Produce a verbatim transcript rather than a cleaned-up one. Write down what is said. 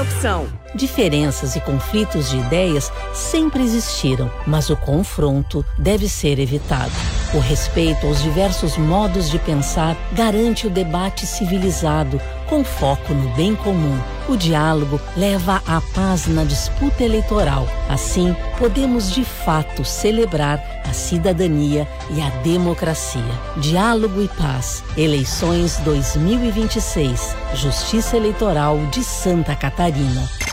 opção. Diferenças e conflitos de ideias sempre existiram, mas o confronto deve ser evitado. O respeito aos diversos modos de pensar garante o debate civilizado, com foco no bem comum. O diálogo leva à paz na disputa eleitoral. Assim, podemos de fato celebrar a cidadania e a democracia. Diálogo e paz. Eleições dois mil e vinte e seis. Justiça Eleitoral de Santa Catarina.